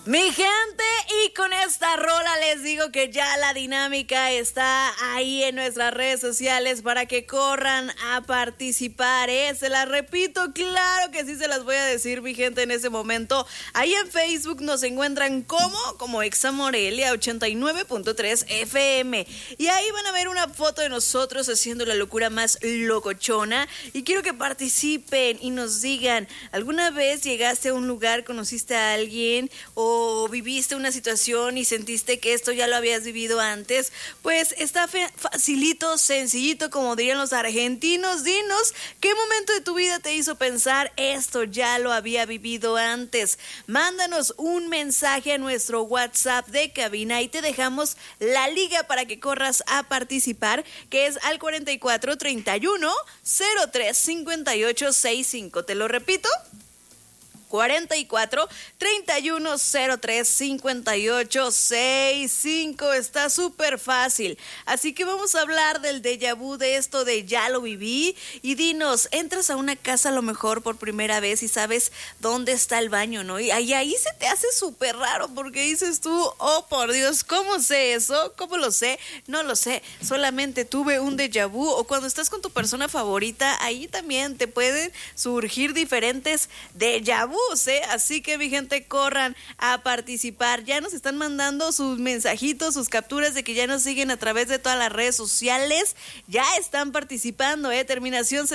Mi gente, y con esta rola les digo que ya la dinámica está ahí en nuestras redes sociales para que corran a participar, ¿eh? Se las repito, claro que sí se las voy a decir, mi gente, en ese momento. Ahí en Facebook nos encuentran como Exa Morelia 89.3 FM. Y ahí van a ver una foto de nosotros haciendo la locura más locochona. Y quiero que participen y nos digan, ¿alguna vez llegaste a un lugar, conociste a alguien o viviste una situación y sentiste que esto ya lo habías vivido antes? Pues está facilito, sencillito, como dirían los argentinos. Dinos, ¿qué momento de tu vida te hizo pensar esto ya lo había vivido antes? Mándanos un mensaje a nuestro WhatsApp de cabina y te dejamos la liga para que corras a participar, que es al 44 31 03 58 65. Te lo repito, 44 31 03 58 65. Está súper fácil. Así que vamos a hablar del déjà vu, de esto de ya lo viví. Y dinos, entras a una casa a lo mejor por primera vez y sabes dónde está el baño, ¿no? Y ahí se te hace súper raro porque dices tú, oh por Dios, ¿cómo sé eso? ¿Cómo lo sé? No lo sé. Solamente tuve un déjà vu. O cuando estás con tu persona favorita, ahí también te pueden surgir diferentes déjà vu. Así que mi gente, corran a participar. Ya nos están mandando sus mensajitos, sus capturas de que ya nos siguen a través de todas las redes sociales. Ya están participando, terminación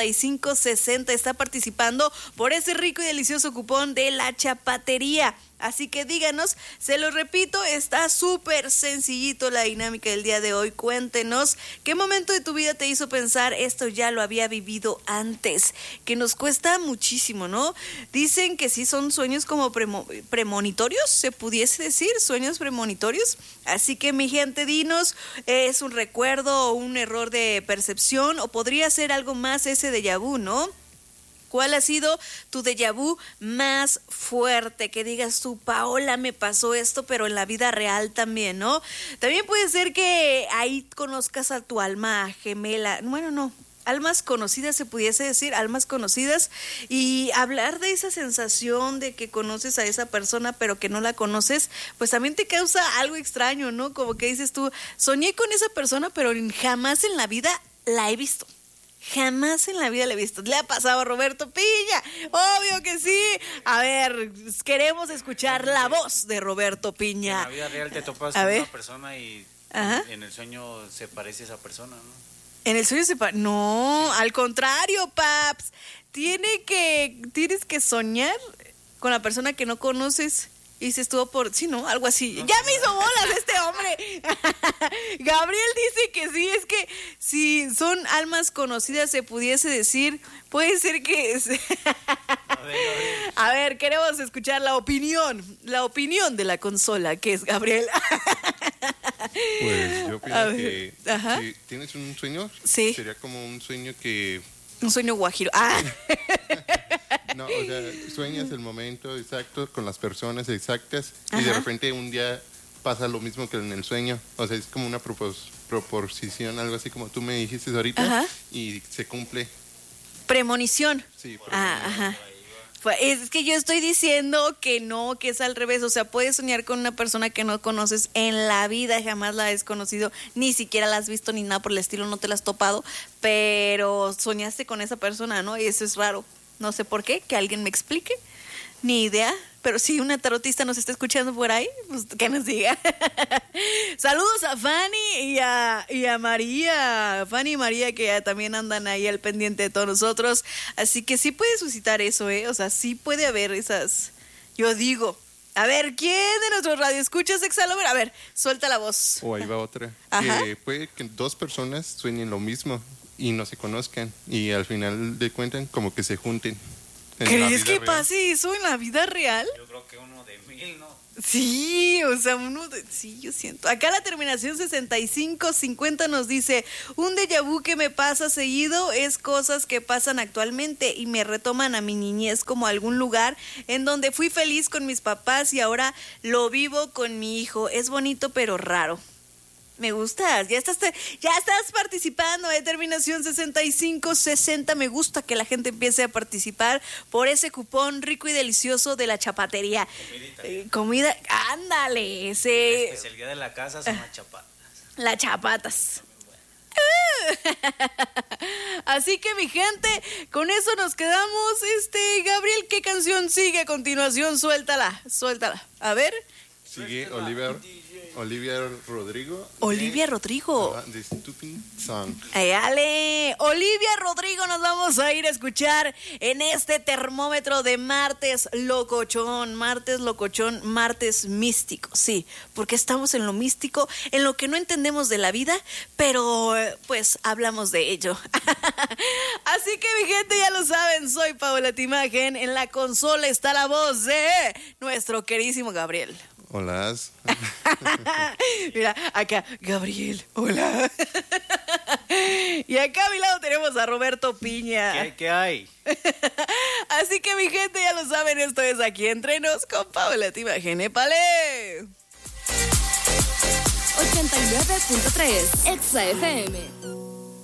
6560 está participando por ese rico y delicioso cupón de La Chapatería. Así que díganos, se lo repito, está súper sencillito la dinámica del día de hoy. Cuéntenos, ¿qué momento de tu vida te hizo pensar esto ya lo había vivido antes? Que nos cuesta muchísimo, ¿no? Dicen que sí son sueños como premonitorios, se pudiese decir, sueños premonitorios. Así que mi gente, dinos, ¿es un recuerdo o un error de percepción? O podría ser algo más ese déjà vu, ¿no? ¿Cuál ha sido tu déjà vu más fuerte? Que digas tú, Paola, me pasó esto, pero en la vida real también, ¿no? También puede ser que ahí conozcas a tu alma gemela. Bueno, no, almas conocidas se pudiese decir, almas conocidas, y hablar de esa sensación de que conoces a esa persona pero que no la conoces, pues también te causa algo extraño, ¿no? Como que dices tú, soñé con esa persona pero jamás en la vida la he visto. Jamás en la vida le he visto. ¿Le ha pasado a Roberto Piña? Obvio que sí. A ver, queremos escuchar la voz de Roberto Piña. En la vida real te topas con una persona y en el sueño se parece a esa persona, ¿no? En el sueño se parece. No, al contrario, paps. Tienes que soñar con la persona que no conoces. Y se estuvo sí, ¿no? Algo así. No, ya me hizo bolas este hombre. Gabriel dice que sí, es que si son almas conocidas, se pudiese decir, puede ser que... A ver, queremos escuchar la opinión de la consola, que es Gabriel. Pues yo pienso que si tienes un sueño, sí, sería como un sueño que... Un sueño guajiro. No, o sea, sueñas el momento exacto con las personas exactas y de repente un día pasa lo mismo que en el sueño. O sea, es como una proposición, algo así como tú me dijiste ahorita, y se cumple. Premonición. Sí, premonición. Es que yo estoy diciendo que no, que es al revés. O sea, puedes soñar con una persona que no conoces en la vida, jamás la has conocido, ni siquiera la has visto ni nada por el estilo, no te la has topado, pero soñaste con esa persona, ¿no? Y eso es raro. No sé por qué, que alguien me explique, ni idea, pero si una tarotista nos está escuchando por ahí, pues que nos diga. Saludos a Fanny y a María, Fanny y María, que también andan ahí al pendiente de todos nosotros, así que sí puede suscitar eso, o sea, sí puede haber esas, yo digo. A ver, ¿quién de nuestros radioescuchas Exalover? A ver, suelta la voz. O ahí va otra, que puede que dos personas sueñen lo mismo y no se conozcan y al final de cuentas como que se junten. ¿Crees que pase eso en la vida real? Yo creo que uno de 1000, ¿no? Sí, o sea, sí, yo siento. Acá la terminación 6550 nos dice, un déjà vu que me pasa seguido es cosas que pasan actualmente y me retoman a mi niñez, como algún lugar en donde fui feliz con mis papás y ahora lo vivo con mi hijo. Es bonito pero raro. Me gustas, ya estás participando, terminación 6560. Me gusta que la gente empiece a participar por ese cupón rico y delicioso de la chapatería. Comida, ándale. La especialidad de la casa son las chapatas. Las chapatas. Así que mi gente, con eso nos quedamos. Gabriel, ¿qué canción sigue a continuación? Suéltala. A ver. Sigue Olivia Rodrigo. Olivia Rodrigo. The Stupid Song. Ale, Olivia Rodrigo nos vamos a ir a escuchar en este termómetro de martes locochón, martes místico. Sí, porque estamos en lo místico, en lo que no entendemos de la vida, pero pues hablamos de ello. Así que mi gente, ya lo saben, soy Paola Timagen. En la consola está la voz de nuestro queridísimo Gabriel. Hola. Mira, acá, Gabriel, hola. Y acá a mi lado tenemos a Roberto Piña. ¿Qué hay? Así que mi gente, ya lo saben, esto es Aquí Entre Nos con Paola Timagen. ¡Épale! 89.3 Exa FM.